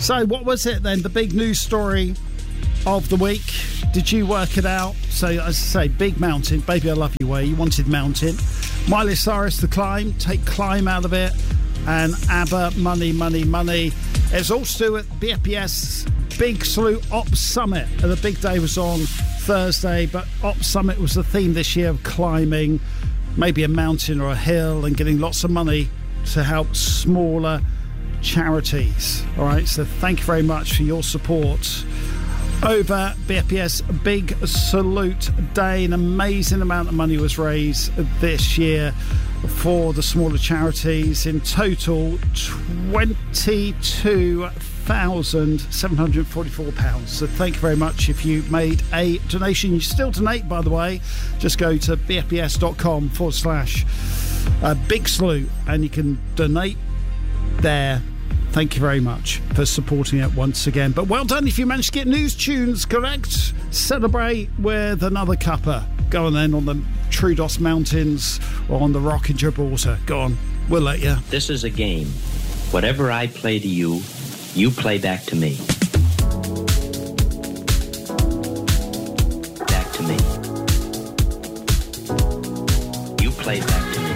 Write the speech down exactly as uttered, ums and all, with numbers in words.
So what was it then? The big news story of the week. Did you work it out? So as I say, big mountain, Baby I Love You Way. You wanted mountain. Miley Cyrus, The Climb. Take Climb out of it. And ABBA, Money, Money, Money. It's all to do at B F P S Big Salute Ops Summit. And the big day was on Thursday, but Ops Summit was the theme this year of climbing maybe a mountain or a hill and getting lots of money to help smaller charities. All right, so thank you very much for your support over B F P S Big Salute Day. An amazing amount of money was raised this year for the smaller charities. In total, twenty-two thousand seven hundred forty-four pounds. So thank you very much if you made a donation. You still donate, by the way. Just go to bfps.com forward slash uh, Big Salute and you can donate there. Thank you very much for supporting it once again. But well done if you managed to get news tunes correct. Celebrate with another cuppa. Go on then on the Troodos Mountains or on the Rock in Gibraltar. Go on, we'll let you. This is a game. Whatever I play to you, you play back to me. Back to me. You play back to me.